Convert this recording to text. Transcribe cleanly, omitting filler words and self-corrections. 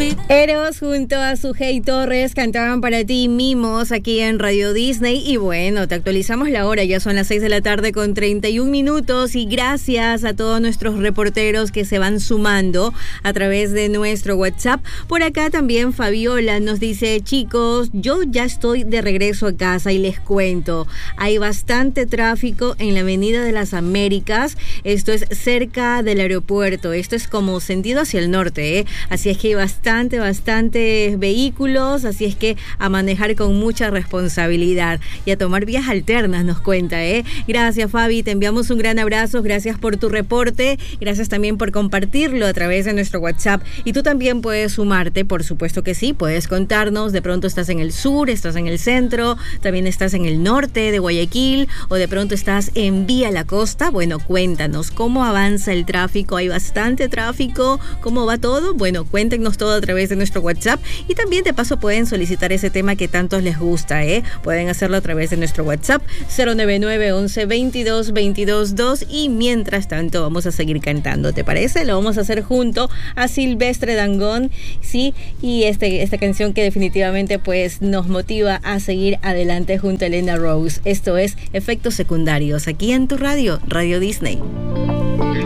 Eros junto a Sujei Torres cantaban para ti Mimos aquí en Radio Disney. Y bueno, te actualizamos la hora, ya son las 6 de la tarde con 31 minutos. Y gracias a todos nuestros reporteros que se van sumando a través de nuestro WhatsApp. Por acá también Fabiola nos dice: chicos, yo ya estoy de regreso a casa y les cuento, hay bastante tráfico en la Avenida de las Américas. Esto es cerca del aeropuerto, esto es como sentido hacia el norte, así es que hay bastantes vehículos, así es que a manejar con mucha responsabilidad y a tomar vías alternas, nos cuenta. Gracias, Fabi, te enviamos un gran abrazo, gracias por tu reporte, gracias también por compartirlo a través de nuestro WhatsApp. Y tú también puedes sumarte, por supuesto que sí, puedes contarnos, de pronto estás en el sur, estás en el centro, también estás en el norte de Guayaquil, o de pronto estás en Vía La Costa. Bueno, cuéntanos cómo avanza el tráfico, hay bastante tráfico, cómo va todo. Bueno, cuéntenos todo a través de nuestro WhatsApp, y también de paso pueden solicitar ese tema que tantos les gusta, pueden hacerlo a través de nuestro WhatsApp 099 11 22 22 2. Y mientras tanto vamos a seguir cantando, ¿te parece? Lo vamos a hacer junto a Silvestre Dangond, sí, y esta canción que definitivamente pues nos motiva a seguir adelante junto a Elena Rose. Esto es Efectos Secundarios, aquí en tu radio, Radio Disney.